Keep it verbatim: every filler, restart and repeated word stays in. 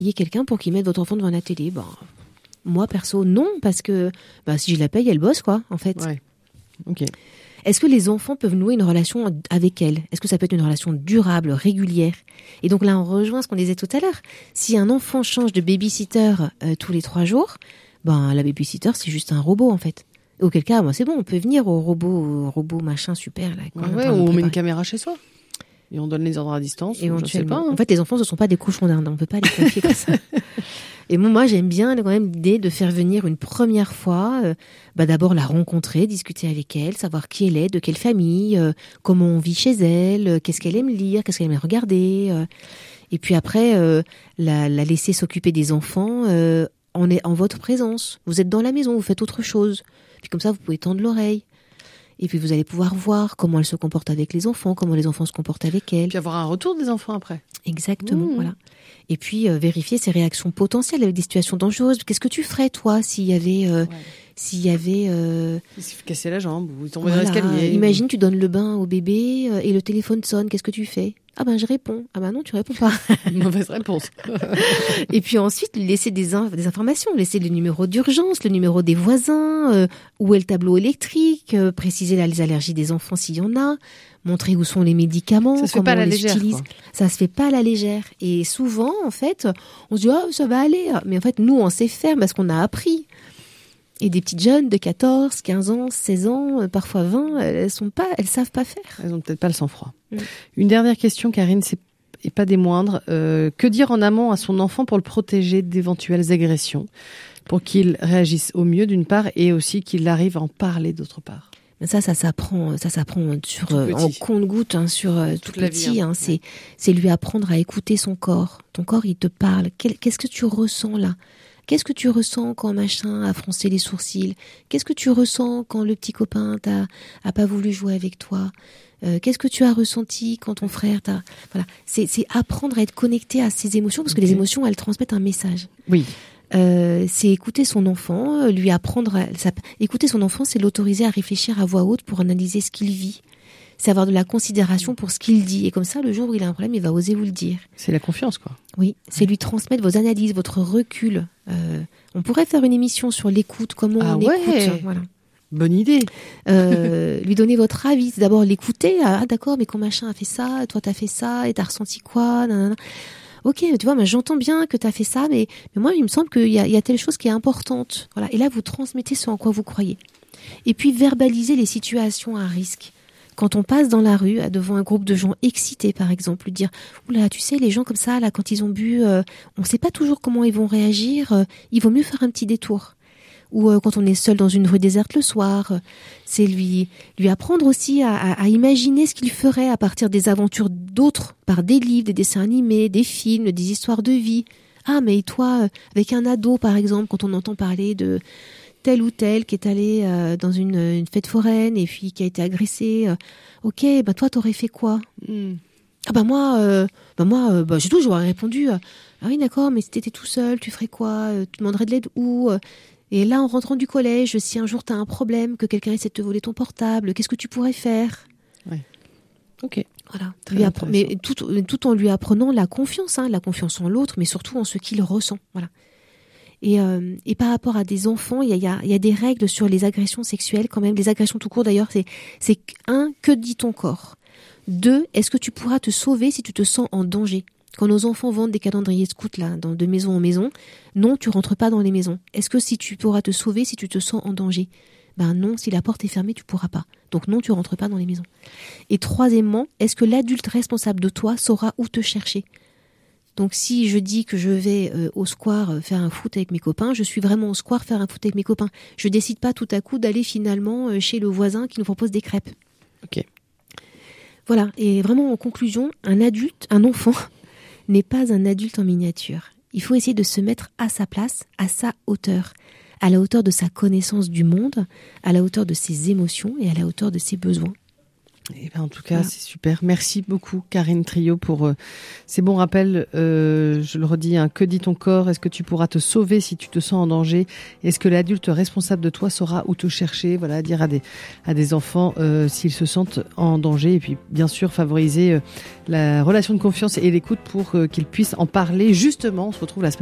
Il y a quelqu'un pour qu'il mette votre enfant devant la télé. Ben, moi, perso, non, parce que ben, si je la paye, elle bosse, quoi, en fait. Ouais. Ok. Est-ce que les enfants peuvent nouer une relation avec elle ? Est-ce que ça peut être une relation durable, régulière ? Et donc là, on rejoint ce qu'on disait tout à l'heure. Si un enfant change de baby-sitter euh, tous les trois jours, ben la baby-sitter, c'est juste un robot, en fait. Auquel cas, moi, c'est bon, on peut venir au robot, au robot machin super. Là, Ouais, ouais, ou on met une caméra chez soi. Et on donne les ordres à distance. Je sais pas. Hein. En fait, les enfants, ce ne sont pas des cochons d'Inde. On ne peut pas les confier comme ça. Et bon, moi, j'aime bien quand même l'idée de faire venir une première fois, euh, bah, d'abord la rencontrer, discuter avec elle, savoir qui elle est, de quelle famille, euh, comment on vit chez elle, euh, qu'est-ce qu'elle aime lire, qu'est-ce qu'elle aime regarder. Euh, et puis après, euh, la, la laisser s'occuper des enfants euh, en, en votre présence. Vous êtes dans la maison, vous faites autre chose. Puis comme ça, vous pouvez tendre l'oreille. Et puis vous allez pouvoir voir comment elle se comporte avec les enfants, comment les enfants se comportent avec elle. Puis avoir un retour des enfants après. Exactement, Mmh. voilà. Et puis euh, vérifier ses réactions potentielles avec des situations dangereuses. Qu'est-ce que tu ferais toi s'il y avait, euh, ouais. s'il y avait, euh... il s'est fait casser la jambe ou il tombait voilà. dans l'escalier. Imagine, ou... tu donnes le bain au bébé euh, et le téléphone sonne. Qu'est-ce que tu fais ? Ah ben je réponds. Ah ben non, tu réponds pas. Mauvaise réponse. Et puis ensuite, lui laisser des, in- des informations, laisser le numéro d'urgence, le numéro des voisins, euh, où est le tableau électrique, euh, préciser là, les allergies des enfants s'il y en a, montrer où sont les médicaments, ça se comment fait pas à on la les légère, utilise. Quoi. Ça se fait pas à la légère. Et souvent, en fait, on se dit ah oh, ça va aller. Mais en fait, nous, on sait faire parce qu'on a appris. Et des petites jeunes de quatorze, quinze ans, seize ans, parfois vingt, elles sont pas, elles savent pas faire. Elles ont peut-être pas le sang-froid. Mmh. Une dernière question, Karine, c'est et pas des moindres. Euh, que dire en amont à son enfant pour le protéger d'éventuelles agressions, pour qu'il réagisse au mieux d'une part et aussi qu'il arrive à en parler d'autre part? Ça, ça s'apprend, ça s'apprend sur euh, en compte-gouttes, hein, sur euh, tout petit. Vie, hein. Hein. C'est, ouais. c'est lui apprendre à écouter son corps. Ton corps, il te parle. Quel, qu'est-ce que tu ressens là? Qu'est-ce que tu ressens quand machin a froncé les sourcils? Qu'est-ce que tu ressens quand le petit copain t'a a pas voulu jouer avec toi? euh, Qu'est-ce que tu as ressenti quand ton frère t'a... Voilà, c'est, c'est apprendre à être connecté à ses émotions parce que okay. les émotions, elles transmettent un message. Oui. Euh, c'est écouter son enfant, lui apprendre... À, ça, écouter son enfant, c'est l'autoriser à réfléchir à voix haute pour analyser ce qu'il vit. C'est avoir de la considération pour ce qu'il dit. Et comme ça, le jour où il a un problème, il va oser vous le dire. C'est la confiance, quoi. Oui, c'est lui transmettre vos analyses, votre recul. Euh, on pourrait faire une émission sur l'écoute, comment ah on ouais. écoute. Voilà. Bonne idée. Euh, lui donner votre avis. C'est d'abord l'écouter. Ah d'accord, mais quand machin a fait ça, toi t'as fait ça, et t'as ressenti quoi? Nanana. Ok, tu vois, mais j'entends bien que t'as fait ça, mais, mais moi, il me semble qu'il y a, il y a telle chose qui est importante. Voilà. Et là, vous transmettez ce en quoi vous croyez. Et puis, verbaliser les situations à risque. Quand on passe dans la rue, devant un groupe de gens excités, par exemple, lui dire « Oula, tu sais, les gens comme ça, là, quand ils ont bu, euh, on ne sait pas toujours comment ils vont réagir, euh, il vaut mieux faire un petit détour. » Ou euh, quand on est seul dans une rue déserte le soir, euh, c'est lui, lui apprendre aussi à, à, à imaginer ce qu'il ferait à partir des aventures d'autres, par des livres, des dessins animés, des films, des histoires de vie. Ah, mais toi, euh, avec un ado, par exemple, quand on entend parler de... tel ou tel qui est allé euh, dans une, une fête foraine et puis qui a été agressé. Euh, ok, bah toi t'aurais fait quoi? mm. Ah bah moi, euh, bah moi, euh, bah j'ai tout, j'aurais répondu. Euh, ah oui d'accord, mais si t'étais tout seul, tu ferais quoi? euh, Tu demanderais de l'aide où? Et là, en rentrant du collège, si un jour t'as un problème, que quelqu'un essaie de te voler ton portable, qu'est-ce que tu pourrais faire? Ouais. Ok. Voilà. Lui appre- mais tout, tout en lui apprenant la confiance, hein, la confiance en l'autre, mais surtout en ce qu'il ressent. Voilà. Et, euh, et par rapport à des enfants, il y a, y, a, y a des règles sur les agressions sexuelles quand même. Les agressions tout court d'ailleurs, c'est, c'est un, que dit ton corps? Deux, est-ce que tu pourras te sauver si tu te sens en danger? Quand nos enfants vendent des calendriers scouts là, dans, de maison en maison, non, tu rentres pas dans les maisons. Est-ce que si tu pourras te sauver si tu te sens en danger? Ben non, si la porte est fermée, tu pourras pas. Donc non, tu rentres pas dans les maisons. Et troisièmement, est-ce que l'adulte responsable de toi saura où te chercher? Donc si je dis que je vais euh, au square euh, faire un foot avec mes copains, je suis vraiment au square faire un foot avec mes copains. Je décide pas tout à coup d'aller finalement euh, chez le voisin qui nous propose des crêpes. Ok. Voilà. Et vraiment en conclusion, un adulte, un enfant, n'est pas un adulte en miniature. Il faut essayer de se mettre à sa place, à sa hauteur, à la hauteur de sa connaissance du monde, à la hauteur de ses émotions et à la hauteur de ses besoins. Et ben en tout cas, voilà. C'est super. Merci beaucoup, Karine Trio, pour euh, ces bons rappels. Euh, je le redis, hein, que dit ton corps? Est-ce que tu pourras te sauver si tu te sens en danger? Est-ce que l'adulte responsable de toi saura où te chercher? Voilà, dire à des à des enfants euh, s'ils se sentent en danger. Et puis, bien sûr, favoriser euh, la relation de confiance et l'écoute pour euh, qu'ils puissent en parler. Justement, on se retrouve la semaine